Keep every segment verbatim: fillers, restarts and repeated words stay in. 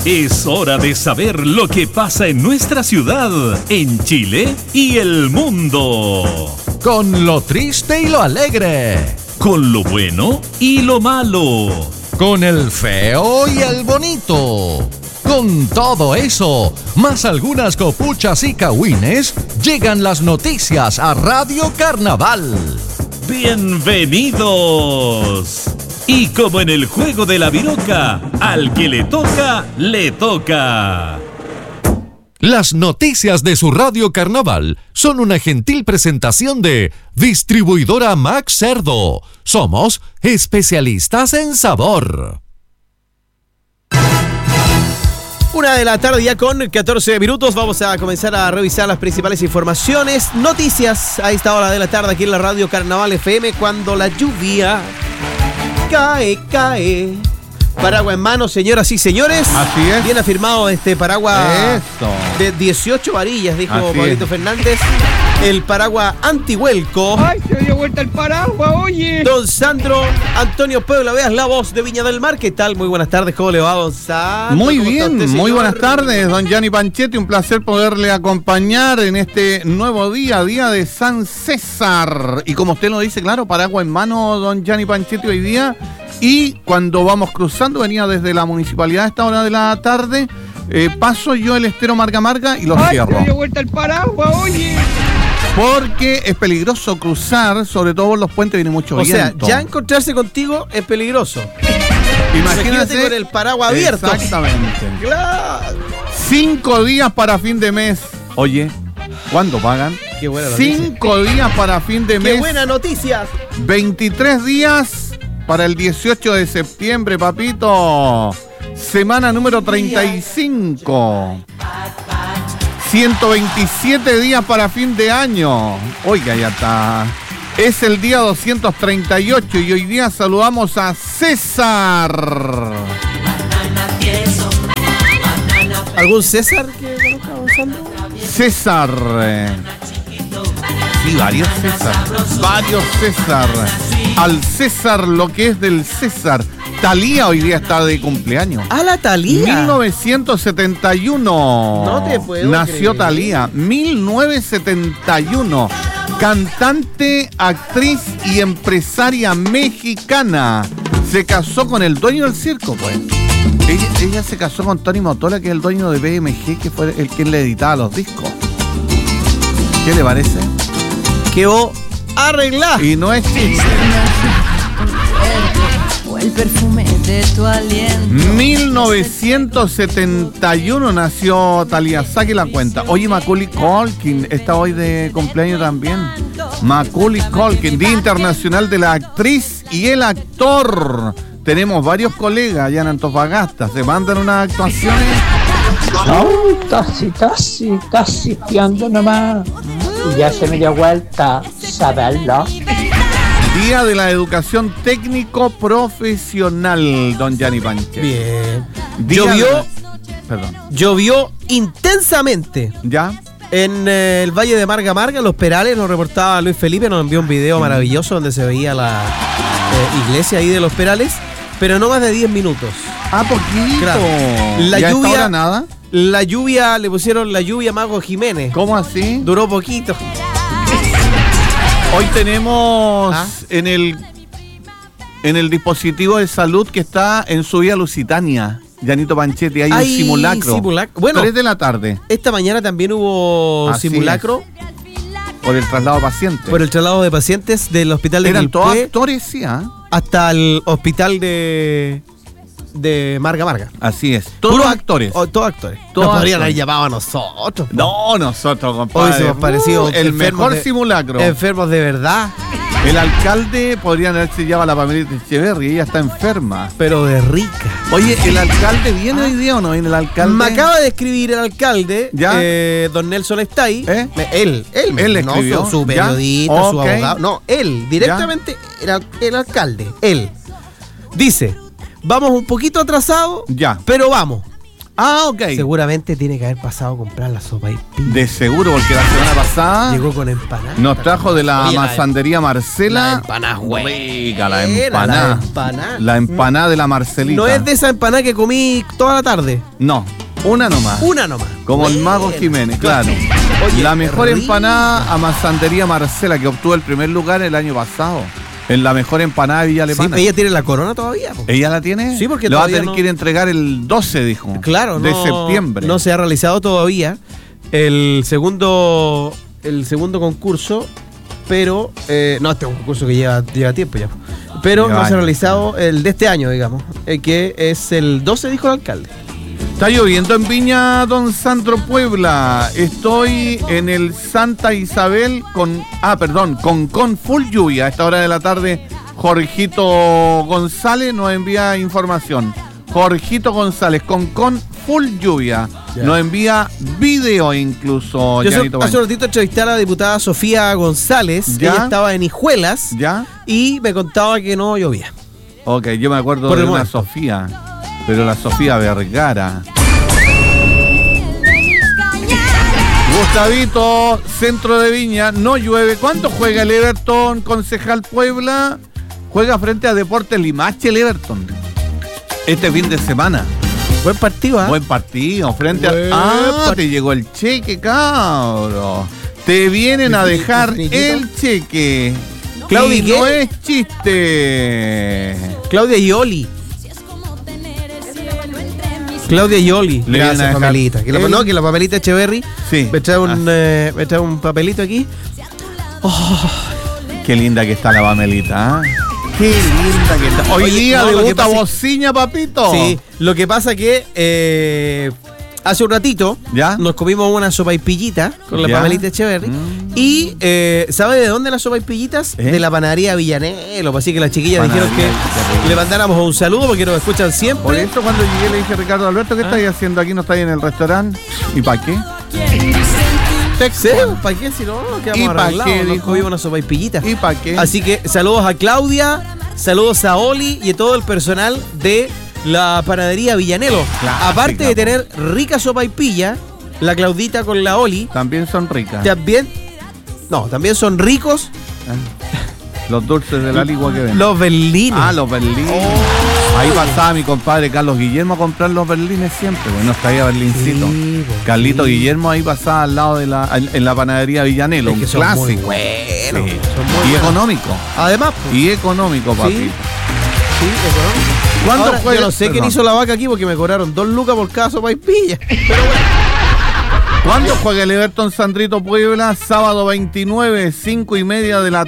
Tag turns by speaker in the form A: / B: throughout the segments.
A: Es hora de saber lo que pasa en nuestra ciudad, en Chile y el mundo.
B: Con lo triste y lo alegre.
A: Con lo bueno y lo malo.
B: Con el feo y el bonito. Con todo eso, más algunas copuchas y cagüines, llegan las noticias a Radio Carnaval.
A: ¡Bienvenidos! Y como en el juego de la viroca, al que le toca, le toca.
B: Las noticias de su Radio Carnaval son una gentil presentación de Distribuidora Max Cerdo. Somos especialistas en sabor.
C: Una de la tarde ya con catorce minutos. Vamos a comenzar a revisar las principales informaciones, noticias a esta hora de la tarde aquí en la Radio Carnaval F M, cuando la lluvia cae, cae. Paraguas en mano, señoras y señores.
D: Así es.
C: Bien afirmado este paraguas.
D: Eso.
C: De dieciocho varillas, dijo
D: Así
C: Pablito
D: es.
C: Fernández. El paraguas antihuelco.
E: ¡Ay, se dio vuelta el paraguas, oye!
C: Don Sandro Antonio Puebla, veas la voz de Viña del Mar. ¿Qué tal? Muy buenas tardes, ¿cómo le va, don Sandro?
D: Muy
C: ¿Cómo está
D: bien,
C: usted,
D: muy
C: señor?
D: buenas tardes, don Gianni Panchetti. Un placer poderle acompañar en este nuevo día, día de San César. Y como usted lo dice, claro, paraguas en mano, don Gianni Panchetti, hoy día. Y cuando vamos cruzando, venía desde la municipalidad a esta hora de la tarde, eh, paso yo el estero Marga Marga y lo
E: ¡Ay,
D: cierro.
E: se dio vuelta el paraguas, oye!
D: Porque es peligroso cruzar, sobre todo por los puentes, viene mucho
C: O
D: viento.
C: sea, ya encontrarse contigo es peligroso.
D: Imagínate
C: Imagínate con el paraguas abierto.
D: Exactamente.
C: Claro.
D: Cinco días para fin de mes. Oye, ¿cuándo pagan?
C: Qué buena noticia.
D: Cinco días para fin de
C: ¡Qué
D: mes.
C: buena noticia!
D: veintitrés días para el dieciocho de septiembre, papito. Semana número treinta y cinco. ciento veintisiete días para fin de año. Oiga, ya está. Es el día doscientos treinta y ocho y hoy día saludamos a César.
C: ¿Algún César que conozca, Sandro?
D: César. eh, Sí, varios César. Varios César. Al César lo que es del César. Talía hoy día está de cumpleaños.
C: ¡Ah, la Talía!
D: mil novecientos setenta y uno.
C: No te puedo
D: Nació
C: creer.
D: Talía. mil novecientos setenta y uno. Cantante, actriz y empresaria mexicana. Se casó con el dueño del circo, pues. Ella, ella se casó con Tony Motola, que es el dueño de B M G, que fue el quien le editaba los discos. ¿Qué le parece?
C: Quedó arreglada.
D: Y no es chiste.
F: O el perfume de tu aliento.
D: mil novecientos setenta y uno nació Talía. Saque la cuenta. Oye, Macaulay Culkin está hoy de cumpleaños también. Macaulay Culkin, Día Internacional de la Actriz y el Actor. Tenemos varios colegas allá en Antofagasta. Se mandan unas actuaciones.
G: Ay, casi, casi, casi espiando nomás. Y ya se me dio vuelta, saberlo.
D: Día de la Educación Técnico Profesional, don Gianni Panche.
C: Bien.
D: Día
C: Llovió,
D: de- Perdón.
C: llovió intensamente
D: ¿Ya?
C: en eh, el Valle de Marga Marga, Los Perales. Nos reportaba Luis Felipe, nos envió un video maravilloso donde se veía la eh, iglesia ahí de Los Perales, pero no más de diez minutos.
D: Ah, poquito.
C: Claro. La
D: ¿Y a esta
C: lluvia-
D: hora nada?
C: La lluvia, le pusieron la lluvia Mago Jiménez.
D: ¿Cómo así?
C: Duró poquito.
D: Hoy tenemos
C: ¿Ah?
D: en el en el dispositivo de salud que está en su vía Lusitania, Gianito Panchetti, hay
C: Hay
D: un simulacro.
C: simulacro. Bueno.
D: tres de la tarde,
C: Esta mañana también hubo
D: Así
C: simulacro
D: por el traslado paciente.
C: por el traslado de pacientes del hospital de
D: Eran todos
C: Quilpué
D: actores, sí, ¿ah?
C: hasta el hospital de de Marga Marga.
D: Así es. Todos
C: Puros
D: actores.
C: Oh, todos actores.
D: Todos
C: Nos podrían
D: actores.
C: haber llamado a nosotros.
D: No, nosotros, compadre.
C: Hoy se hemos parecido
D: Uh, el
C: enfermos
D: mejor
C: de-
D: simulacro.
C: Enfermos de verdad,
D: El alcalde podrían haberse llevado a la Pamela Echeverri, ella está enferma.
C: pero de rica.
D: Oye, ¿el alcalde viene hoy día o no viene el alcalde?
C: Me acaba de escribir el alcalde,
D: ¿Ya?
C: eh, don Nelson Estay.
D: ¿Eh?
C: Me- Él, él, me-
D: Él le
C: no,
D: escribió,
C: su, su
D: ¿ya?
C: periodista, su
D: Ok.
C: abogado. No, él, directamente, el, el alcalde, él. Dice, vamos un poquito atrasados,
D: Ya.
C: pero vamos.
D: Ah, ok.
C: Seguramente tiene que haber pasado a comprar la sopa y pilla.
D: De seguro, porque la semana pasada
C: Llegó con empanadas.
D: nos trajo de la
C: Oye, la-
D: masandería Marcela.
C: La empanada, güey.
D: Rica, la
C: Era
D: empanada.
C: La empanada.
D: La empanada de la Marcelita.
C: No es de esa empanada que comí toda la tarde.
D: No, una nomás.
C: Una nomás.
D: Como el Mago
C: Buena.
D: Jiménez, claro.
C: Oye,
D: la mejor
C: rico.
D: empanada a masandería Marcela, que obtuvo el primer lugar el año pasado. En la mejor empanada de Villa
C: Sí,
D: Alemana.
C: ella tiene la corona todavía. po.
D: ¿Ella la tiene?
C: Sí, porque
D: lo va a
C: todavía
D: tener
C: no-
D: que ir a entregar el doce, dijo.
C: Claro,
D: de
C: no,
D: septiembre.
C: No se ha realizado todavía el segundo el segundo concurso, pero eh, no, este es un concurso que lleva, lleva tiempo ya. Pero
D: Lleva
C: no se ha
D: años.
C: realizado el de este año, digamos, eh, que es el doce, dijo el alcalde.
D: Está lloviendo en Viña, don Sandro Puebla. Estoy en el Santa Isabel con... Ah, perdón, con con full lluvia. A esta hora de la tarde, Jorgito González nos envía información. Jorgito González con con full lluvia.
C: Ya.
D: Nos envía video incluso,
C: Yo hace,
D: Janito
C: hace un
D: Baños.
C: ratito entrevisté a la diputada Sofía González.
D: ¿Ya?
C: Ella estaba en Hijuelas
D: ¿Ya?
C: y me contaba que no llovía.
D: Ok, yo me acuerdo
C: Por
D: de
C: el
D: una
C: momento.
D: Sofía. Pero la Sofía Vergara. Gustavito, centro de Viña, no llueve. ¿Cuánto juega el Everton, concejal Puebla? Juega frente a Deportes Limache el Everton. Este fin de semana.
C: Buen partido, ¿ah?
D: Buen partido. Frente
C: Buen
D: a. Ah,
C: partido.
D: te llegó el cheque, cabro. Te vienen a
C: ¿El
D: dejar
C: finiquito?
D: el cheque.
C: Claudia,
D: y
C: ¿qué?
D: no es chiste.
C: Claudia Ioli. Claudia Ioli.
D: Le vienen a
C: Gracias,
D: dejar
C: papelita. Que la,
D: el-
C: no, que la papelita Echeverry
D: Sí.
C: me trae un,
D: Ah,
C: eh, me trae un papelito aquí.
D: Qué linda que está la Pamelita, ¿ah? Qué linda que está. Hoy
C: Oye,
D: día
C: no, lo que
D: debuta
C: pasa es-
D: Bociña, papito.
C: Sí, lo que pasa que eh, hace un ratito
D: ¿Ya?
C: nos comimos una sopaipillita con la
D: ¿Ya?
C: papelita Echeverry.
D: Mm.
C: Y eh, ¿sabe de dónde las sopaipillitas?
D: ¿Eh?
C: De la panadería Villanelo. Así que las chiquillas
D: Panadería
C: dijeron que
D: Villanelo.
C: le mandáramos un saludo porque nos escuchan
D: Por
C: siempre.
D: eso cuando llegué le dije a Ricardo Alberto, ¿qué
C: Ah.
D: estáis haciendo aquí? ¿No estáis en el restaurante? ¿Y para qué?
C: Sí, ¿para qué? Si no, no
D: ¿Y
C: quedamos
D: pa'
C: arreglados.
D: qué,
C: Nos
D: dijo?
C: comimos una sopaipillita.
D: ¿Y para qué?
C: Así que saludos a Claudia, saludos a Oli y a todo el personal de la panadería Villanelo.
D: Clásica,
C: Aparte de
D: po.
C: tener rica sopaipilla, la Claudita con la Oli,
D: También son ricas.
C: también, no, también son ricos
D: ¿Eh? Los dulces de la ligua que ven.
C: los berlines.
D: Ah, los berlines. Ahí pasaba mi compadre Carlos Guillermo a comprar los berlines siempre. Bueno, traía berlincito.
C: Sí, po,
D: Carlito
C: sí.
D: Guillermo ahí pasaba al lado de la, en la panadería Villanelo.
C: Es que
D: un
C: son muy
D: clásico.
C: buenos,
D: Sí.
C: son muy
D: Y
C: buenos.
D: económico.
C: Además, po,
D: Y económico, papi.
C: Sí. sí, económico.
D: ¿Cuándo
C: Ahora,
D: juega?
C: yo no sé quién
D: Perdón.
C: hizo la vaca aquí porque me cobraron dos lucas por cada sopaipilla.
D: ¿Cuándo juega el Everton Sandrito Puebla? Sábado veintinueve, cinco y media de la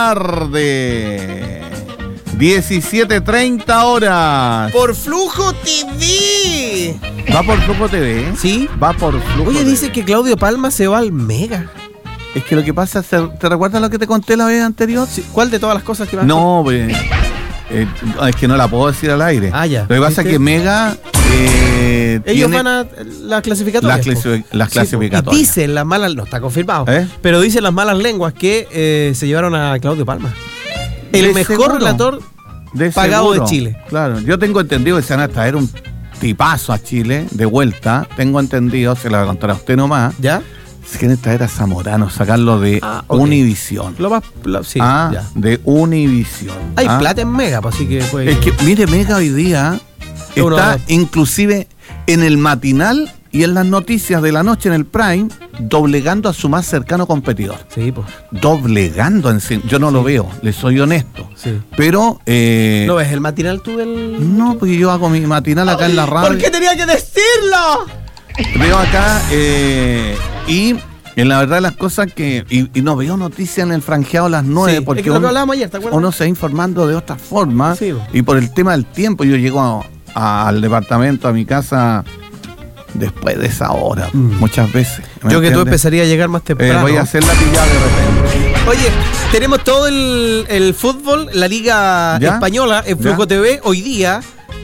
D: tarde. diecisiete treinta horas.
C: Por Flujo T V.
D: Va por Flujo T V. ¿eh?
C: Sí.
D: Va por Flujo
C: Oye,
D: T V.
C: dice que Claudio Palma se va al Mega.
D: Es que lo que pasa es, ¿te recuerdas lo que te conté la vez anterior?
C: Sí, ¿cuál de todas las cosas que va a
D: No, pues, eh, es que no la puedo decir al aire.
C: Ah, ya.
D: Lo que pasa es
C: ¿Viste?
D: que Mega eh,
C: Ellos
D: tiene
C: van a las clasificatorias.
D: las,
C: po.
D: clasi- las
C: Sí,
D: clasificatorias.
C: po. Y dicen las malas, no está confirmado,
D: ¿Eh?
C: pero dicen las malas lenguas que eh, se llevaron a Claudio Palma. El
D: De
C: mejor
D: seguro.
C: relator
D: De
C: pagado
D: seguro.
C: de Chile.
D: Claro, yo tengo entendido que se van a traer un tipazo a Chile de vuelta. Tengo entendido, se lo voy a contar a usted nomás.
C: ¿Ya?
D: Se quieren traer a Zamorano, sacarlo de
C: Ah, ok.
D: Univisión.
C: Lo más. lo- sí,
D: ah,
C: ya.
D: de Univisión.
C: Hay
D: Ah.
C: plata en Mega, pues, así que fue.
D: Es que, mire, Mega hoy día
C: Es uno-
D: está inclusive en el matinal y en las noticias de la noche en el Prime, doblegando a su más cercano competidor.
C: Sí, pues.
D: Doblegando en sí. Yo no lo veo, le soy honesto.
C: Sí.
D: Pero, eh,
C: ¿No ves el matinal tú del.?
D: no, porque yo hago mi matinal acá en la radio.
C: ¿Por qué tenía que decirlo?
D: Veo acá eh, y en la verdad las cosas que. Y, y no veo noticias en el franjeado a las nueve
C: Sí,
D: porque
C: es que lo que
D: uno,
C: hablábamos ayer, ¿te acuerdas?
D: uno se va informando de otra forma.
C: Sí, bo.
D: Y por el tema del tiempo, yo llego a- a- al departamento, a mi casa, después de esa hora,
C: Mm.
D: muchas veces. ¿me
C: Yo que tú
D: entiendes?
C: empezaría a llegar más
D: Eh,
C: temprano.
D: voy a hacer la pillada de repente.
C: Oye, tenemos todo el, el fútbol, la Liga
D: ¿Ya?
C: Española en Flujo
D: ¿Ya?
C: T V. Hoy día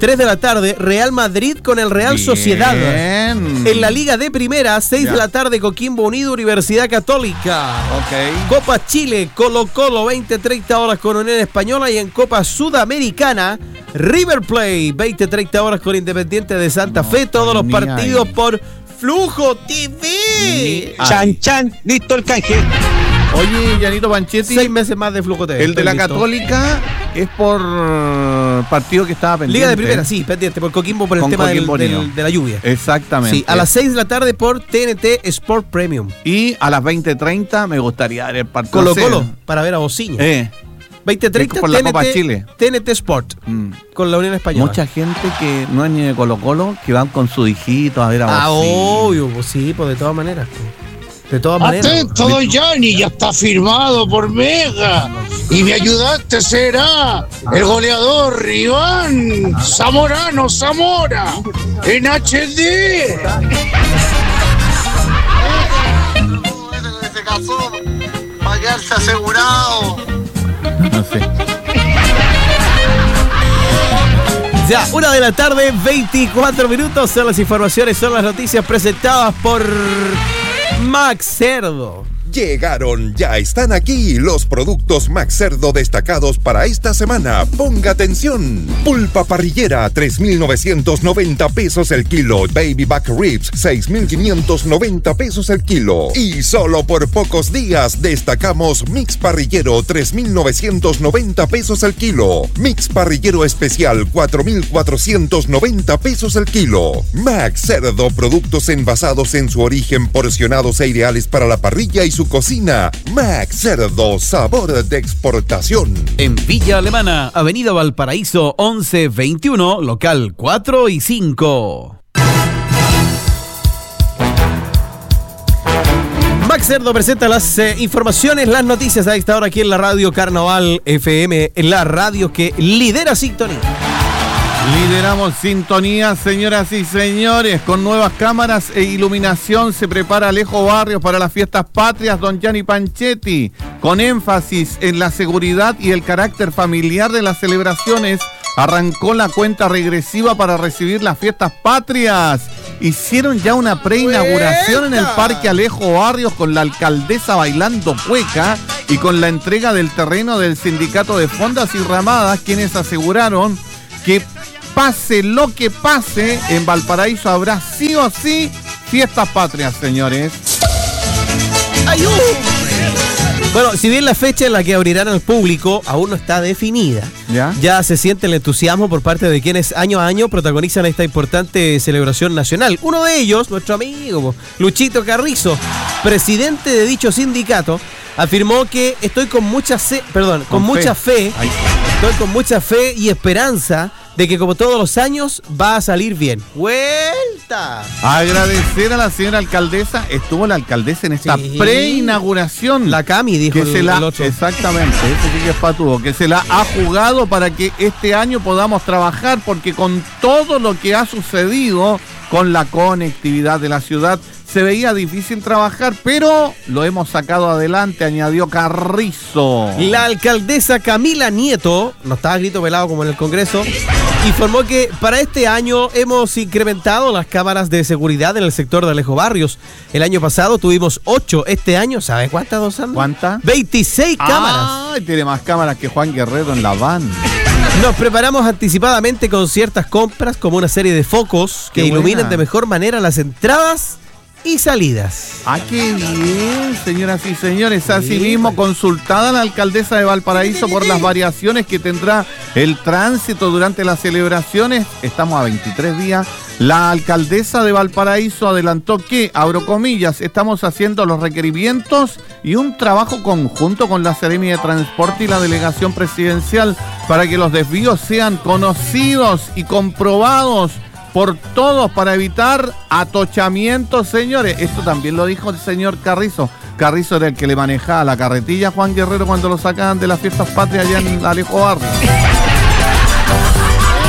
C: tres de la tarde, Real Madrid con el Real
D: Bien.
C: Sociedad. En la Liga de Primera, seis
D: Ya.
C: de la tarde, Coquimbo Unido, Universidad Católica.
D: Ok.
C: Copa Chile, Colo Colo, veinte treinta horas con Unión Española. Y en Copa Sudamericana, River Plate, veinte treinta horas con Independiente de Santa Fe. Todos los
D: ni
C: partidos
D: ahí.
C: por Flujo T V.
D: Ni
H: Chan, chan, listo el canje.
D: Oye, Yanito Panchetti,
C: Seis meses más de Flujo T V.
D: el de
C: Estoy
D: la
C: listo.
D: Católica es por uh, partido que estaba pendiente.
C: Liga de Primera, sí, pendiente por Coquimbo por el
D: Con
C: tema del-
D: Coquimbo
C: del-
D: Unido.
C: de la lluvia.
D: Exactamente.
C: Sí, a las seis de la tarde por T N T Sport Premium.
D: Y a las veinte treinta me gustaría ver el partido.
C: Colo
D: No sé.
C: Colo, para ver a Bociña.
D: Eh,
C: veinte treinta
D: por la
C: T N T,
D: Copa Chile.
C: T N T Sport
D: mm.
C: con la Unión Española.
D: Mucha gente que no es ni de Colo Colo, que van con su hijito a ver a
C: Ah,
D: Bocini.
C: obvio, pues sí, pues de todas maneras. pues. De todas maneras.
H: Atento, don Gianni, ya está firmado por Mega. Y mi ayudante será el goleador Iván Zamorano Zamora en H D.
I: Se casó para quedarse asegurado.
D: No sé.
C: Ya, una de la tarde, veinticuatro minutos. Son las informaciones, son las noticias presentadas por Max Cerdo.
J: Llegaron, ya están aquí los productos Max Cerdo destacados para esta semana. Ponga atención. Pulpa parrillera, tres mil novecientos noventa pesos el kilo. Baby back ribs, seis mil quinientos noventa pesos el kilo. Y solo por pocos días destacamos mix parrillero, tres mil novecientos noventa pesos el kilo. Mix parrillero especial, cuatro mil cuatrocientos noventa pesos el kilo. Max Cerdo, productos envasados en su origen, porcionados e ideales para la parrilla y su cocina. Max Cerdo, sabor de exportación.
A: En Villa Alemana, Avenida Valparaíso once veintiuno, local cuatro y cinco.
C: Max Cerdo presenta las eh, informaciones, las noticias a esta hora aquí en la radio Carnaval F M, en la radio que lidera sintonía.
D: Lideramos sintonía, señoras y señores. Con nuevas cámaras e iluminación se prepara Alejo Barrios para las fiestas patrias, don Gianni Panchetti. Con énfasis en la seguridad y el carácter familiar de las celebraciones, arrancó la cuenta regresiva para recibir las fiestas patrias. Hicieron ya una preinauguración en el Parque Alejo Barrios con la alcaldesa bailando cueca y con la entrega del terreno del Sindicato de Fondas y Ramadas, quienes aseguraron que pase lo que pase, en Valparaíso habrá sí o sí fiestas patrias, señores.
C: ¡Ayú! Bueno, si bien la fecha en la que abrirán al público aún no está definida,
D: ¿Ya?
C: ya se siente el entusiasmo por parte de quienes año a año protagonizan esta importante celebración nacional. Uno de ellos, nuestro amigo Luchito Carrizo, presidente de dicho sindicato, afirmó que estoy con mucha se perdón, con,
D: Con
C: mucha
D: fe.
C: fe,
D: Ay.
C: estoy con mucha fe y esperanza de que como todos los años va a salir bien. ¡Vuelta!
D: Agradecer a la señora alcaldesa. Estuvo la alcaldesa en esta
C: Sí.
D: preinauguración.
C: La Cami dijo
D: que
C: el,
D: se la,
C: el otro.
D: exactamente, ese sí que es patudo, que se la ha jugado para que este año podamos trabajar, porque con todo lo que ha sucedido con la conectividad de la ciudad, se veía difícil trabajar, pero lo hemos sacado adelante, añadió Carrizo.
C: La alcaldesa Camila Nieto, no estaba grito pelado como en el Congreso, informó que para este año hemos incrementado las cámaras de seguridad en el sector de Alejo Barrios. El año pasado tuvimos ocho, este año, ¿sabe cuántas, don Sandro?
D: ¿Cuántas?
C: veintiséis cámaras.
D: Ay, tiene más cámaras que Juan Guerrero en la van.
C: Nos preparamos anticipadamente con ciertas compras, como una serie de focos que
D: Qué
C: iluminen
D: buena.
C: de mejor manera las entradas y salidas.
D: Ah, qué bien, señoras y señores. Asimismo, consultada la alcaldesa de Valparaíso por las variaciones que tendrá el tránsito durante las celebraciones. Estamos a veintitrés días. La alcaldesa de Valparaíso adelantó que, abro comillas, estamos haciendo los requerimientos y un trabajo conjunto con la Seremia de Transporte y la delegación presidencial para que los desvíos sean conocidos y comprobados por todos para evitar atochamientos, señores. Esto también lo dijo el señor Carrizo. Carrizo era el que le manejaba la carretilla a Juan Guerrero cuando lo sacaban de las fiestas patrias allá en Alejo Barrios.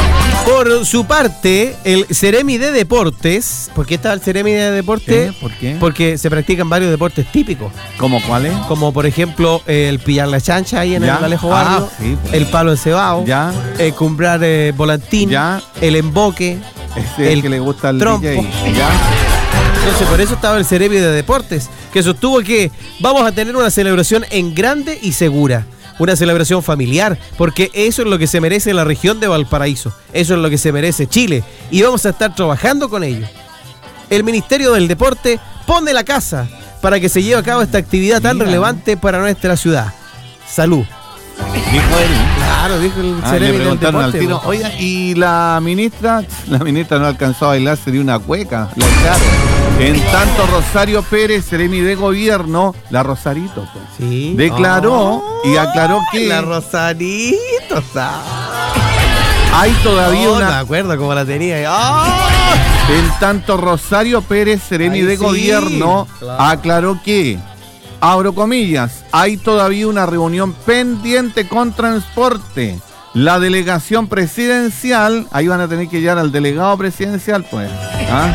C: Por su parte, el Ceremi de Deportes, ¿por qué está el Ceremi de Deportes?
D: ¿Eh? ¿Por qué?
C: Porque se practican varios deportes típicos.
D: ¿Cómo cuáles?
C: Como por ejemplo el pillar la chancha ahí en
D: Ya.
C: el Alejo
D: Ah,
C: Barrio,
D: sí, pues.
C: el palo encebado,
D: Ya.
C: el cumbrar eh, volantín,
D: Ya.
C: el emboque,
D: Ese es el
C: el
D: que le gusta al
C: trompo.
D: D J. Ya.
C: Entonces por eso estaba el Ceremi de Deportes, que sostuvo que vamos a tener una celebración en grande y segura. Una celebración familiar, porque eso es lo que se merece la región de Valparaíso. Eso es lo que se merece Chile. Y vamos a estar trabajando con ello. El Ministerio del Deporte pone la casa para que se lleve a cabo esta actividad tan
D: Mira.
C: relevante para nuestra ciudad. Salud.
D: Dijo él.
C: Claro, dijo el
D: Ah,
C: Ceremi
D: le
C: del
D: preguntaron al
C: Deporte.
D: tiro.
C: po.
D: Oiga, y la ministra, la ministra no alcanzó a bailar, sería una cueca. La echaron. En tanto, Rosario Pérez, Ceremi de Gobierno, la Rosarito, pues,
C: Sí.
D: declaró
C: Oh,
D: y aclaró que
C: La Rosarito, ¿sabes?
D: hay todavía
C: No,
D: una.
C: me acuerdo cómo la tenía. ¡Ah!
D: En tanto, Rosario Pérez, Ceremi
C: Ay,
D: de
C: sí,
D: Gobierno,
C: claro.
D: aclaró que, abro comillas, hay todavía una reunión pendiente con transporte. La delegación presidencial, ahí van a tener que llegar al delegado presidencial, pues. ¿Ah?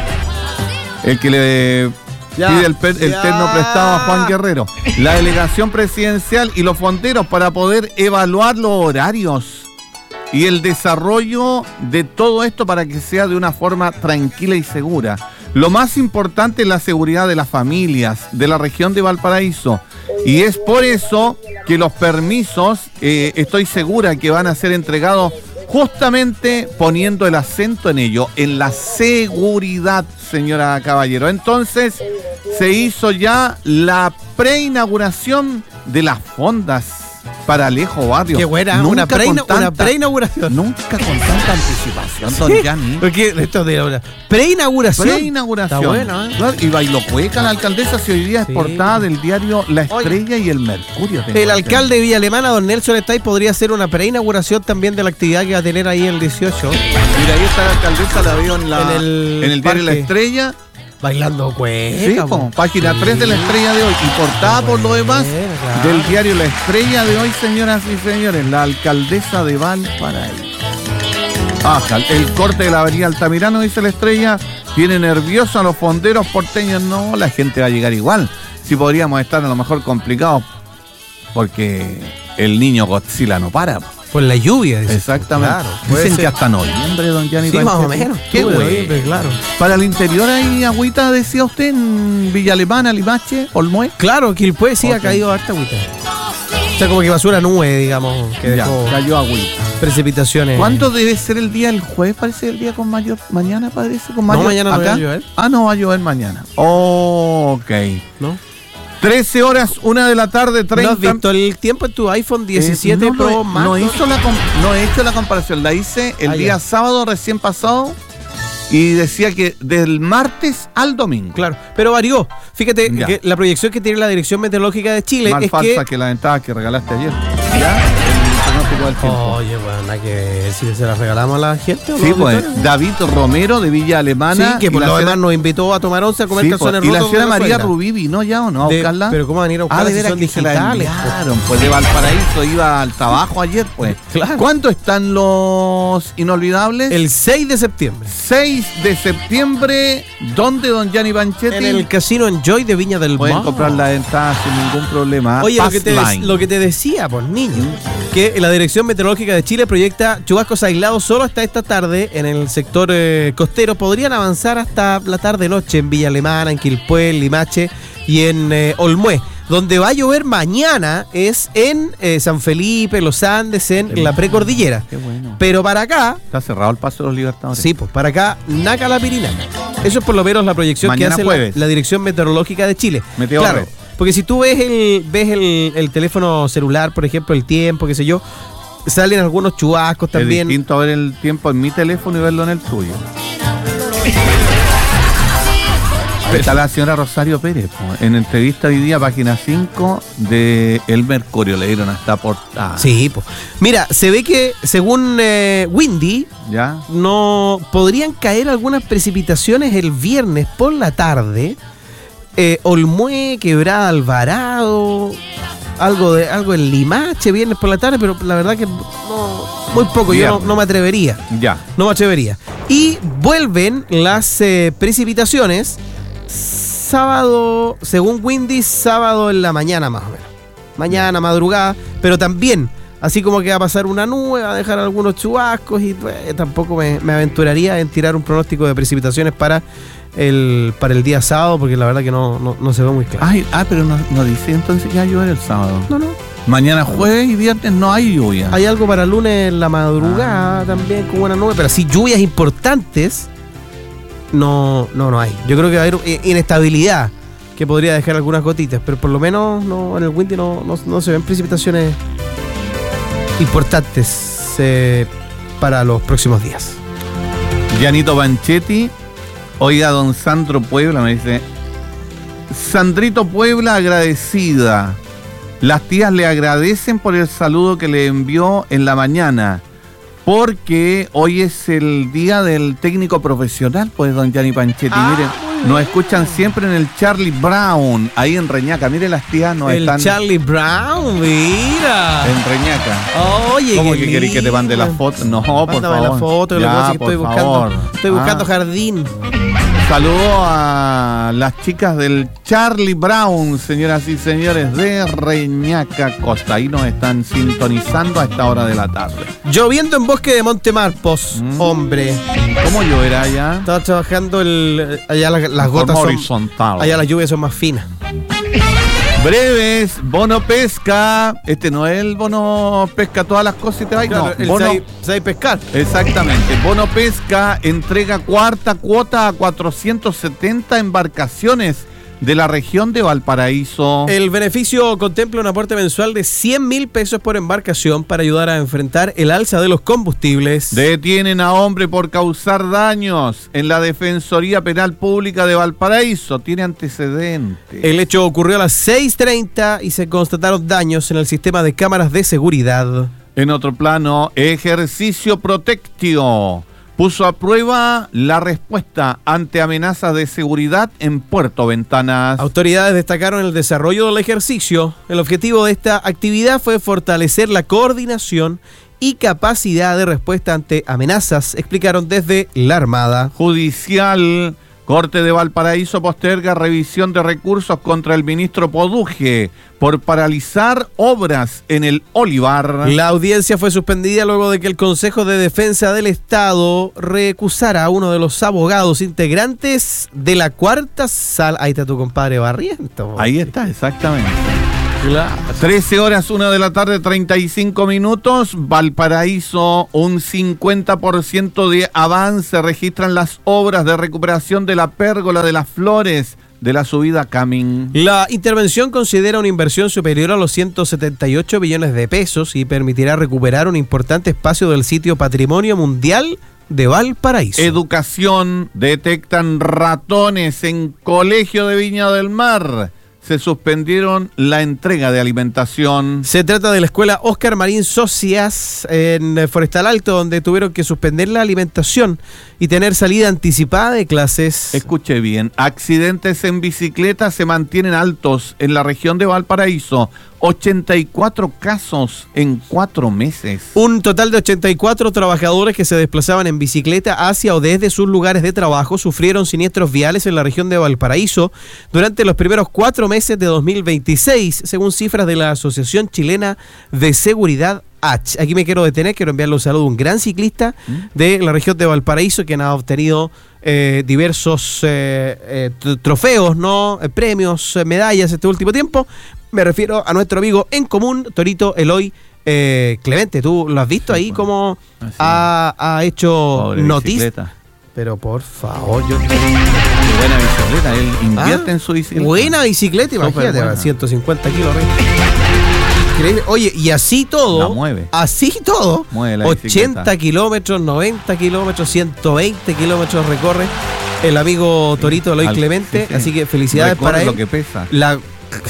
D: El que le
C: Ya,
D: pide el, per- el
C: ya.
D: terno prestado a Juan Guerrero. La delegación presidencial y los fonderos para poder evaluar los horarios y el desarrollo de todo esto para que sea de una forma tranquila y segura. Lo más importante es la seguridad de las familias de la región de Valparaíso. Y es por eso que los permisos, eh, estoy segura que van a ser entregados justamente poniendo el acento en ello, en la seguridad, señora Caballero. Entonces, se hizo ya la preinauguración de las fondas para Alejo Barrio.
C: Qué buena,
D: Nunca
C: una, preina-
D: con
C: una
D: tanta-
C: preinauguración.
D: Nunca con tanta anticipación, don
C: Sí,
D: Gianni.
C: Porque esto de ahora. Preinauguración.
D: Preinauguración.
C: Está bueno, ¿eh?
D: Claro, y bailó cueca la alcaldesa, si hoy día es
C: Sí.
D: portada del diario La Estrella y el Mercurio. tengo
C: El
D: entendido.
C: alcalde de Villa Alemana, don Nelson Estay, podría hacer una preinauguración también de la actividad que va a tener ahí el dieciocho.
D: Mira, ahí está la alcaldesa, la veo en, la,
C: En el
D: en el diario La
C: parque.
D: Estrella.
C: Bailando cueca.
D: Sí,
C: po.
D: po, página tres de La Estrella de hoy. Y portada por lo demás
C: Bueno, claro.
D: del diario La Estrella de hoy, señoras y señores, la alcaldesa de Valparaíso. Ah, cal- el corte de la avenida Altamirano, dice La Estrella, tiene nerviosos a los fonderos porteños. No, la gente va a llegar igual. Si podríamos estar a lo mejor complicados porque el niño Godzilla no para.
C: Por la lluvia. dice.
D: Exactamente.
C: Claro, puede
D: Dicen
C: ser.
D: que hasta noviembre, don Gianni.
C: Sí, más o
D: Panchetti.
C: menos.
D: Qué
C: Octubre,
D: bueno.
C: noviembre, claro.
D: Para el interior hay agüita, decía usted, en Villa Alemana, Limache, Olmué.
C: Claro, Quilpué sí ha
D: Ok.
C: caído harta agüita. O sea, como que basura nube, digamos, que
D: Ya,
C: dejó
D: cayó agüita.
C: precipitaciones.
D: ¿Cuándo debe ser el día? El jueves parece el día con mayor. Mañana parece con
C: No,
D: mayor.
C: mañana no
D: ¿Acá?
C: va a llover.
D: Ah, no va a llover mañana. Ok.
C: ¿No?
D: trece horas, una de la tarde,
C: ¿No
D: treinta.
C: has visto el tiempo en tu iPhone diecisiete
D: Eh, no,
C: Pro
D: no,
C: Max?
D: no hizo la com- no he hecho la comparación, la hice el
C: Ah,
D: día
C: ya.
D: sábado recién pasado y decía que del martes al domingo.
C: Claro, pero varió. Fíjate
D: Ya.
C: que la proyección que tiene la Dirección Meteorológica de Chile
D: Más
C: es
D: falsa
C: que...
D: que... la ventaja que regalaste ayer. ¿Ya? El pronóstico del tiempo.
C: Oye, bueno, hay que ver si se la regalamos a la gente o
D: Sí,
C: no,
D: pues,
C: Victoria.
D: David Romero de Villa Alemana.
C: Sí, que por
D: y la
C: lo
D: señora-
C: demás nos invitó a tomar once a comer
D: Sí,
C: calzones
D: pues, y la
C: rotos
D: señora
C: con
D: María
C: suegra.
D: Rubí vino ya o no a
C: De-
D: buscarla.
C: pero ¿cómo van a ir a buscarla
D: Ah, de
C: si
D: veras
C: son
D: que se la
C: digitales?
D: enviaron, pues de Valparaíso iba al trabajo ayer, pues.
C: Claro.
D: ¿Cuánto están los inolvidables?
C: El seis de septiembre.
D: seis de septiembre, ¿dónde, don Gianni Panchetti?
C: En el casino Enjoy de Viña del
D: Pueden
C: Mar.
D: comprar la entrada sin ningún problema.
C: Oye, lo que, te,
D: Passline.
C: lo que te decía, pues niño, que la Dirección Meteorológica de Chile proyecta chubascos aislados solo hasta esta tarde en el sector eh, costero. Podrían avanzar hasta la tarde-noche en Villa Alemana, en Quilpué, en Limache y en eh, Olmué. Donde va a llover mañana es en eh, San Felipe, Los Andes, en la precordillera.
D: Qué bueno.
C: Pero para acá,
D: Está cerrado el paso de los Libertadores.
C: sí, pues para acá, Naca la Pirinaca. Eso es por lo menos la proyección
D: Mañana
C: que hace la,
D: jueves.
C: la Dirección Meteorológica de Chile.
D: Meteorre.
C: Claro, porque si tú ves el ves el, el teléfono celular, por ejemplo, el tiempo, qué sé yo, salen algunos chubascos
D: Es
C: también.
D: distinto ver el tiempo en mi teléfono y verlo en el tuyo. Está la señora Rosario Pérez, po, en entrevista hoy día, página cinco de El Mercurio, le dieron hasta portada.
C: Sí, pues. Mira, se ve que según eh, Windy,
D: ¿Ya?
C: no podrían caer algunas precipitaciones el viernes por la tarde. Eh, Olmué, Quebrada Alvarado, algo de algo en Limache viernes por la tarde, pero la verdad que no, muy poco, yo no, no me atrevería.
D: Ya.
C: No me atrevería. Y vuelven las eh, precipitaciones sábado, según Windy, sábado en la mañana más o menos. Mañana, madrugada, pero también, así como que va a pasar una nube, va a dejar algunos chubascos y pues, tampoco me, me aventuraría en tirar un pronóstico de precipitaciones para el, para el día sábado, porque la verdad que no, no, no se ve muy claro.
D: Ay, ah, pero no, no dice entonces que va a llover el sábado.
C: No, no.
D: Mañana jueves y viernes no hay lluvia.
C: Hay algo para lunes en la madrugada ah. también con buena nube, pero así lluvias importantes no, no, no hay. Yo creo que va a haber inestabilidad que podría dejar algunas gotitas, pero por lo menos no, en el Windy no, no, no se ven precipitaciones importantes eh, para los próximos días.
D: Janito Banchetti, oiga, don Sandro Puebla me dice, Sandrito Puebla agradecida. Las tías le agradecen por el saludo que le envió en la mañana, porque hoy es el día del técnico profesional, pues, don Gianni Panchetti. Ah, miren, nos escuchan siempre en el Charlie Brown, ahí en Reñaca. Miren, las tías nos
C: el
D: están...
C: El Charlie Brown, mira.
D: En Reñaca.
C: Oye,
D: ¿cómo que querés que te mande la foto? No, por
C: Mándame
D: favor.
C: la foto, ya, lo que estoy buscando,
D: favor.
C: estoy buscando
D: ah.
C: jardín.
D: Saludo a las chicas del Charlie Brown, señoras y señores, de Reñaca, Costa. Ahí nos están sintonizando a esta hora de la tarde.
C: Lloviendo en Bosque de Montemarpos, mm. hombre.
D: ¿Cómo lloverá allá?
C: Estaba trabajando el... Allá las, las gotas son...
D: horizontal.
C: Allá las lluvias son más finas.
D: Breves, bono pesca. Este no es el bono pesca todas las cosas y te va.
C: Claro,
D: no,
C: el
D: bono
C: sabe pescar.
D: Exactamente. Bono pesca entrega cuarta cuota a cuatrocientas setenta embarcaciones de la región de Valparaíso.
C: El beneficio contempla un aporte mensual de cien mil pesos por embarcación para ayudar a enfrentar el alza de los combustibles.
D: Detienen a hombre por causar daños en la Defensoría Penal Pública de Valparaíso. Tiene antecedentes.
C: El hecho ocurrió a las seis treinta y se constataron daños en el sistema de cámaras de seguridad.
D: En otro plano, Ejercicio Protectio puso a prueba la respuesta ante amenazas de seguridad en Puerto Ventanas.
C: Autoridades destacaron el desarrollo del ejercicio. El objetivo de esta actividad fue fortalecer la coordinación y capacidad de respuesta ante amenazas, explicaron desde la Armada.
D: Judicial. Corte de Valparaíso posterga revisión de recursos contra el ministro Poduje por paralizar obras en el Olivar.
C: La audiencia fue suspendida luego de que el Consejo de Defensa del Estado recusara a uno de los abogados integrantes de la cuarta sala. Ahí está tu compadre Barriento.
D: Ahí está, exactamente. Claro. trece horas, una de la tarde, treinta y cinco minutos. Valparaíso, un cincuenta por ciento de avance registran las obras de recuperación de la pérgola de las flores de la subida Camin.
C: La intervención considera una inversión superior a los ciento setenta y ocho billones de pesos y permitirá recuperar un importante espacio del sitio Patrimonio Mundial de Valparaíso.
D: Educación, detectan ratones en Colegio de Viña del Mar. Se suspendieron la entrega de alimentación.
C: Se trata de la escuela Óscar Marín Socias en Forestal Alto, donde tuvieron que suspender la alimentación y tener salida anticipada de clases.
D: Escuche bien, accidentes en bicicleta se mantienen altos en la región de Valparaíso. ochenta y cuatro casos en cuatro meses.
C: Un total de ochenta y cuatro trabajadores que se desplazaban en bicicleta hacia o desde sus lugares de trabajo sufrieron siniestros viales en la región de Valparaíso durante los primeros cuatro meses de dos mil veintiséis, según cifras de la Asociación Chilena de Seguridad H. Aquí me quiero detener, quiero enviarle un saludo a un gran ciclista de la región de Valparaíso, quien ha obtenido eh, diversos eh, eh, trofeos, ¿no? Eh, premios, eh, medallas este último tiempo. Me refiero a nuestro amigo en común, Torito Eloy eh, Clemente. ¿Tú lo has visto sí, ahí como ha, ha hecho noticias? Pero por favor, yo...
D: Buena bicicleta, él invierte ah, en su bicicleta.
C: Buena bicicleta, imagínate, buena. ciento cincuenta kilos. Increíble. Oye, y así todo,
D: la mueve.
C: así todo,
D: mueve la
C: ochenta
D: bicicleta.
C: Kilómetros, noventa kilómetros, ciento veinte kilómetros recorre el amigo Torito Eloy Clemente, sí, sí. Así que felicidades
D: recorre
C: para él.
D: Lo que pesa.
C: La...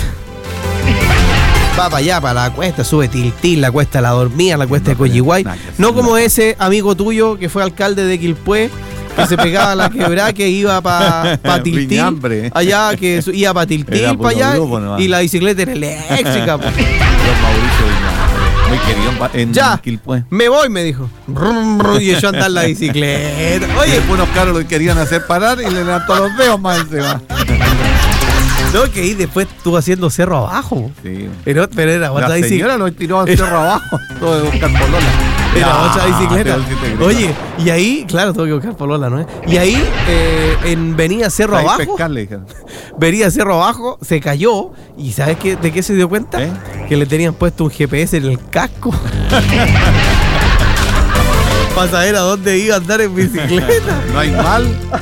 C: Va para allá, para la cuesta, sube Tiltil, la cuesta La Dormía, la cuesta no, de Coyihuay. No como ese amigo tuyo que fue alcalde de Quilpué, que se pegaba la quebrada, que iba para pa Tiltil.
D: Viñambre.
C: Allá, que su- iba para Tiltil,
D: Era
C: para
D: puro
C: allá.
D: grupo nomás.
C: Y la bicicleta era eléctrica. po.
D: Don Mauricio Viñambre. Muy querido en, Ba- en
C: Ya,
D: Quilpué.
C: me voy, me dijo. Brum, brum, y echó a andar la bicicleta.
D: Oye,
C: Oye,
D: después unos caros lo querían hacer parar y le levantó los dedos más encima.
C: no, que ahí después estuvo haciendo cerro abajo.
D: Sí.
C: Pero, pero era otra
D: La
C: bicicleta.
D: señora lo tiró al cerro abajo. Todo de buscar polola.
C: Era
D: Ya,
C: otra bicicleta.
D: pero sí te grito.
C: Oye, y ahí, claro, tuve que buscar polola, ¿no? Y ahí, eh, en Venía Cerro
D: Ahí
C: Abajo,
D: pescar, le dijeron.
C: Venía Cerro Abajo, se cayó. ¿Y sabes qué, de qué se dio cuenta?
D: ¿Eh?
C: Que le tenían puesto un G P S en el casco. Para saber a dónde iba a andar en bicicleta.
D: No hay mal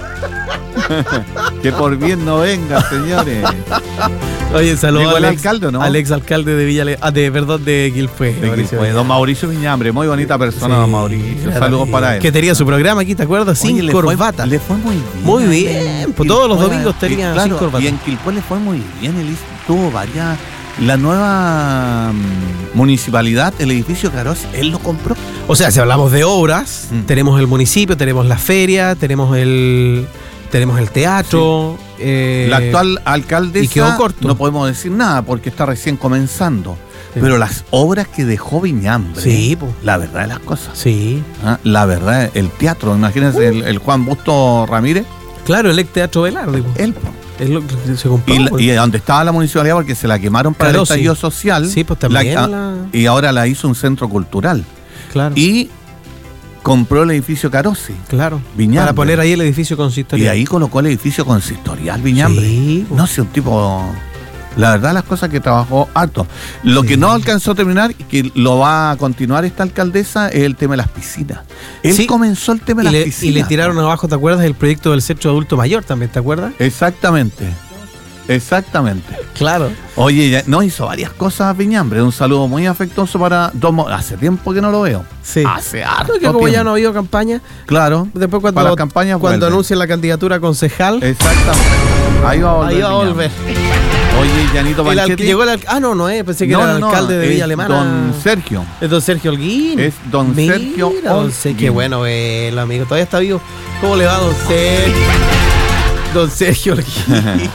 D: que por bien no venga, señores.
C: Oye, saludos
D: ¿Llegó
C: al
D: el
C: ex,
D: alcalde o no?
C: al ex alcalde de Villale, ah, de, perdón, de Quilpué.
D: De
C: Mauricio
D: Quilpué, don Mauricio Viñambre, muy bonita persona,
C: Sí,
D: don Mauricio.
C: era-
D: Saludos para él.
C: Que tenía su programa aquí, ¿te acuerdas? Sin
D: Oye, le
C: corbata.
D: Fue, le fue muy bien.
C: Muy
D: ahí
C: bien,
D: en
C: pues todos los
D: Quilpué,
C: domingos
D: y
C: tenía
D: claro,
C: sin corbata.
D: Y en Quilpué le fue muy bien. Él hizo- tuvo varias. La nueva mm, municipalidad, el edificio Caros, él lo compró.
C: O sea, si hablamos de obras,
D: Mm.
C: tenemos el municipio, tenemos la feria, tenemos el tenemos el teatro. eh,
D: La actual alcaldesa,
C: y quedó corto.
D: no podemos decir nada porque está recién comenzando.
C: Sí.
D: Pero las obras que dejó Viñambre,
C: Sí, po.
D: la verdad de las cosas.
C: Sí.
D: ¿Ah? La verdad, el teatro, imagínense el, el Juan Busto Ramírez,
C: Claro, el ex Teatro Velarde. po.
D: él, po.
C: Es lo que se compró.
D: y, la-
C: po.
D: y donde estaba la municipalidad porque se la quemaron para
C: Claro,
D: el estallido
C: sí.
D: social.
C: Sí, pues también
D: la-
C: la-
D: Y ahora la hizo un centro cultural.
C: Claro.
D: Y compró el edificio Carosi.
C: claro.
D: Viñambre.
C: Para poner ahí el edificio consistorial.
D: Y ahí colocó el edificio consistorial Viñambre.
C: Sí, po.
D: No sé, un tipo. La verdad, las cosas que trabajó harto. Lo
C: Sí.
D: que no alcanzó a terminar y que lo va a continuar esta alcaldesa es el tema de las piscinas. Él
C: Sí.
D: comenzó el tema de
C: Y
D: las
C: le, y
D: piscinas.
C: le tiraron abajo, ¿te acuerdas? El proyecto del centro adulto mayor también, ¿te acuerdas?
D: Exactamente. Exactamente.
C: Claro.
D: Oye, ya- no hizo varias cosas Viñambre. Un saludo muy afectuoso para Don Mo- Hace tiempo que no lo veo.
C: Sí.
D: Hace harto
C: Creo que como ya
D: tiempo.
C: no ha habido campaña,
D: Claro.
C: después cuando,
D: Para las campañas
C: cuando
D: vuelve.
C: anuncien la candidatura a concejal,
D: Exactamente. Ahí va a volver.
C: ahí va a
D: Viñambre.
C: volver.
D: Oye, Yanito
C: El al-
D: Banchetti.
C: llegó el al- ah, no, no es, pensé que
D: No,
C: era
D: no,
C: el
D: no,
C: alcalde de
D: es
C: Villa Alemana.
D: Don Sergio.
C: Es don Sergio Holguín.
D: Es don
C: Mira,
D: Sergio
C: don Sergio. Qué
D: Holguín.
C: bueno verlo, amigo. Todavía está vivo. ¿Cómo le va, don Sergio? Don Sergio Holguín.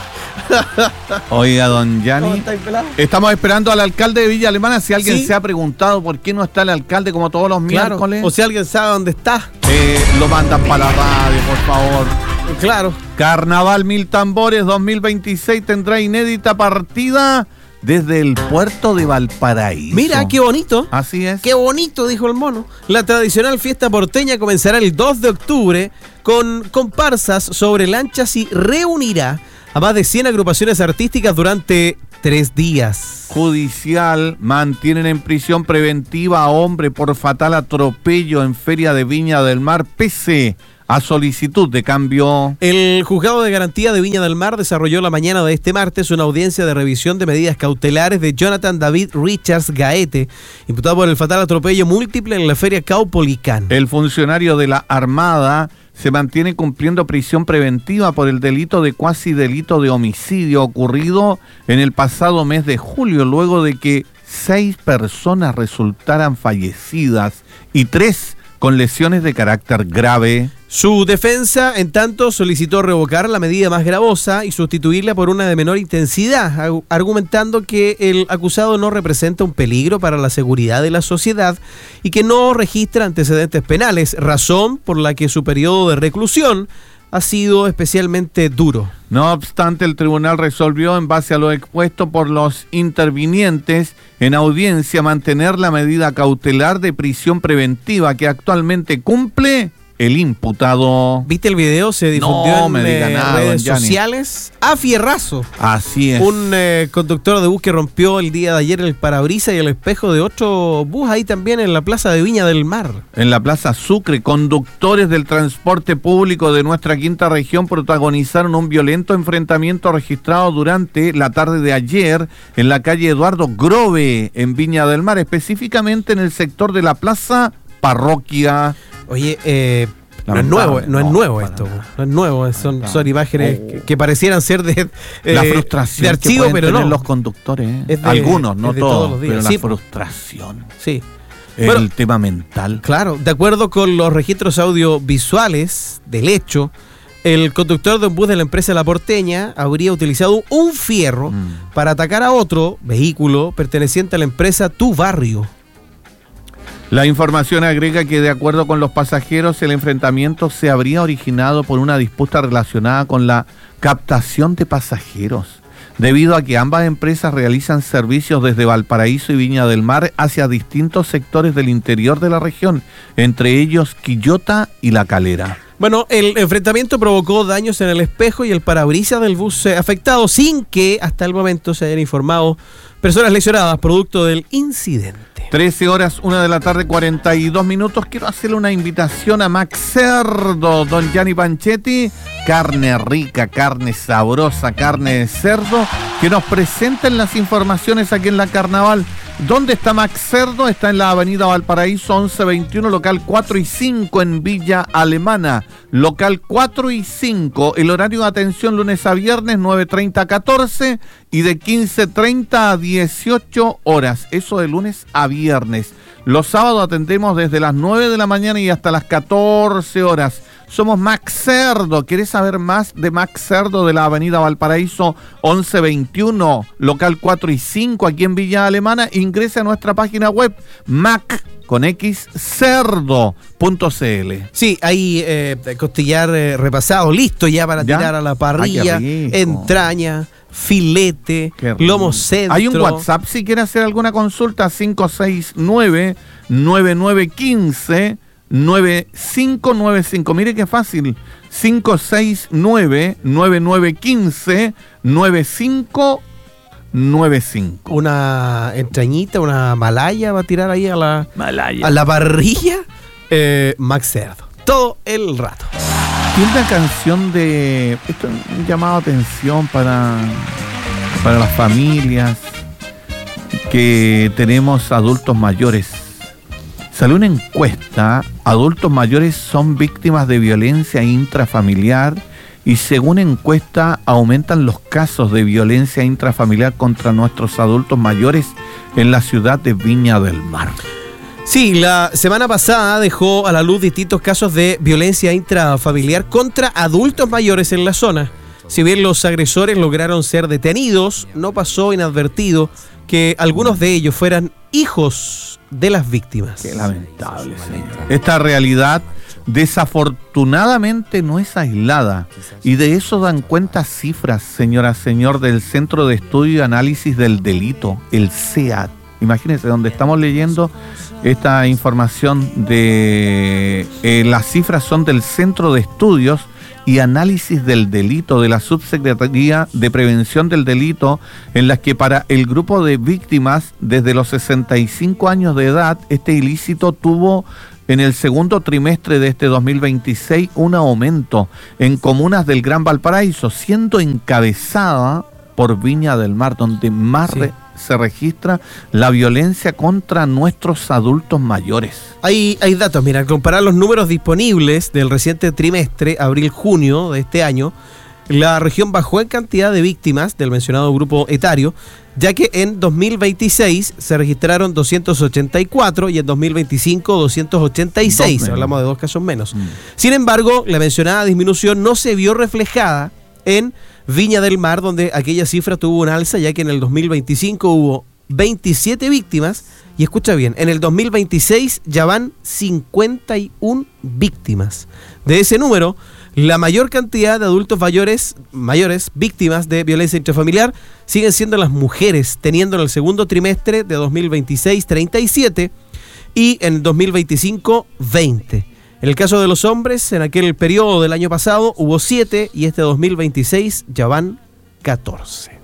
D: Oiga, don
C: ¿Cómo
D: Yanni.
C: estáis, pelado?
D: Estamos esperando al alcalde de Villa Alemana. Si alguien
C: Sí.
D: se ha preguntado por qué no está el alcalde como todos los
C: Claro.
D: miércoles,
C: O si alguien sabe dónde está.
D: eh, lo mandan para la radio, por favor.
C: Claro.
D: Carnaval Mil Tambores dos mil veintiséis tendrá inédita partida desde el puerto de Valparaíso.
C: Mira, qué bonito.
D: Así es.
C: Qué bonito, dijo el mono. La tradicional fiesta porteña comenzará el dos de octubre con comparsas sobre lanchas y reunirá a más de cien agrupaciones artísticas durante tres días.
D: Judicial mantienen en prisión preventiva a hombre por fatal atropello en Feria de Viña del Mar pese a solicitud de cambio.
C: El juzgado de garantía de Viña del Mar desarrolló la mañana de este martes una audiencia de revisión de medidas cautelares de Jonathan David Richards Gaete, imputado por el fatal atropello múltiple en la feria Caupolicán.
D: El funcionario de la Armada se mantiene cumpliendo prisión preventiva por el delito de cuasi delito de homicidio ocurrido en el pasado mes de julio, luego de que seis personas resultaran fallecidas y tres con lesiones de carácter grave.
C: Su defensa, en tanto, solicitó revocar la medida más gravosa y sustituirla por una de menor intensidad, argu- argumentando que el acusado no representa un peligro para la seguridad de la sociedad y que no registra antecedentes penales, razón por la que su periodo de reclusión ha sido especialmente duro.
D: No obstante, el tribunal resolvió, en base a lo expuesto por los intervinientes en audiencia, mantener la medida cautelar de prisión preventiva que actualmente cumple el imputado.
C: ¿Viste el video? Se difundió
D: No
C: en
D: me diga
C: eh,
D: nada,
C: redes
D: don Gianni.
C: sociales. A fierrazo.
D: Así es.
C: Un eh, conductor de bus que rompió el día de ayer el parabrisas y el espejo de otro bus ahí también en la plaza de Viña del Mar.
D: En la Plaza Sucre, conductores del transporte público de nuestra quinta región protagonizaron un violento enfrentamiento registrado durante la tarde de ayer en la calle Eduardo Grove, en Viña del Mar, específicamente en el sector de la Plaza Parroquia.
C: Oye, eh, no es
D: Lamentable.
C: nuevo, no es
D: No,
C: nuevo
D: para
C: esto,
D: nada.
C: no es nuevo, son, son imágenes
D: Oh.
C: que, que parecieran ser de,
D: La
C: eh,
D: frustración
C: de archivo,
D: que pueden
C: pero
D: tener
C: no.
D: los conductores, ¿eh?
C: Es de-
D: algunos, no
C: es de
D: todos,
C: todos los días.
D: pero
C: Sí,
D: la
C: po.
D: frustración.
C: Sí.
D: el
C: bueno,
D: tema mental.
C: Claro, de acuerdo con los registros audiovisuales del hecho, el conductor de un bus de la empresa La Porteña habría utilizado un fierro mm. para atacar a otro vehículo perteneciente a la empresa Tu Barrio.
D: La información agrega que, de acuerdo con los pasajeros, el enfrentamiento se habría originado por una disputa relacionada con la captación de pasajeros, debido a que ambas empresas realizan servicios desde Valparaíso y Viña del Mar hacia distintos sectores del interior de la región, entre ellos Quillota y La Calera.
C: Bueno, el enfrentamiento provocó daños en el espejo y el parabrisas del bus afectado, sin que hasta el momento se hayan informado personas lesionadas producto del incidente.
D: trece horas, una de la tarde, cuarenta y dos minutos. Quiero hacerle una invitación a Max Cerdo, don Gianni Panchetti. Carne rica, carne sabrosa, carne de cerdo, que nos presenten las informaciones aquí en la Carnaval. ¿Dónde está Max Cerdo? Está en la avenida Valparaíso once veintiuno, local cuatro y cinco en Villa Alemana. Local cuatro y cinco, el horario de atención lunes a viernes nueve treinta a catorce y de quince treinta a dieciocho horas. Eso de lunes a viernes. Los sábados atendemos desde las nueve de la mañana y hasta las catorce horas. Somos Max Cerdo. ¿Querés saber más de Max Cerdo de la avenida Valparaíso once veintiuno, local cuatro y cinco, aquí en Villa Alemana? Ingrese a nuestra página web, mac con x cerdo punto c l.
C: Sí, hay eh, costillar eh, repasado, listo ya para ¿Ya? tirar a la parrilla, Ay, entraña, filete, lomo centro.
D: Hay un WhatsApp si quiere hacer alguna consulta, cinco seis nueve, nueve nueve uno cinco, nueve cinco nueve cinco. Mire qué fácil. cinco seis nueve, nueve nueve uno cinco, nueve cinco nueve cinco.
C: Una entrañita, una malaya va a tirar ahí a la,
D: malaya.
C: a la parrilla. Eh, Max Cerdo. Todo el rato.
D: Tiene una canción de... Esto es un llamado a atención para, para las familias que tenemos adultos mayores. Salió una encuesta, adultos mayores son víctimas de violencia intrafamiliar y según encuesta aumentan los casos de violencia intrafamiliar contra nuestros adultos mayores en la ciudad de Viña del Mar.
C: Sí, la semana pasada dejó a la luz distintos casos de violencia intrafamiliar contra adultos mayores en la zona. Si bien los agresores lograron ser detenidos, no pasó inadvertido que algunos de ellos fueran hijos de las víctimas.
D: Qué lamentable, señor. Esta realidad desafortunadamente no es aislada y de eso dan cuenta cifras, señora, señor, del Centro de Estudio y Análisis del Delito, el C E A D. Imagínense, donde estamos leyendo esta información de eh, las cifras son del Centro de Estudios y Análisis del Delito de la Subsecretaría de Prevención del Delito, en las que para el grupo de víctimas desde los sesenta y cinco años de edad, este ilícito tuvo en el segundo trimestre de este dos mil veintiséis un aumento en comunas del Gran Valparaíso, siendo encabezada por Viña del Mar, donde más sí. re- se registra la violencia contra nuestros adultos mayores.
C: Hay, hay datos, mira, al comparar los números disponibles del reciente trimestre, abril-junio de este año, la región bajó en cantidad de víctimas del mencionado grupo etario, ya que en dos mil veintiséis se registraron doscientos ochenta y cuatro y en dos mil veinticinco doscientos ochenta y seis, hablamos de dos casos menos. Mm. Sin embargo, la mencionada disminución no se vio reflejada en Viña del Mar, donde aquella cifra tuvo un alza, ya que en el dos mil veinticinco hubo veintisiete víctimas, y escucha bien, en el dos mil veintiséis ya van cincuenta y una víctimas. De ese número, la mayor cantidad de adultos mayores, mayores víctimas de violencia intrafamiliar siguen siendo las mujeres, teniendo en el segundo trimestre de dos mil veintiséis treinta y siete y en dos mil veinticinco veinte. En el caso de los hombres, en aquel periodo del año pasado hubo siete y este dos mil veintiséis ya van catorce.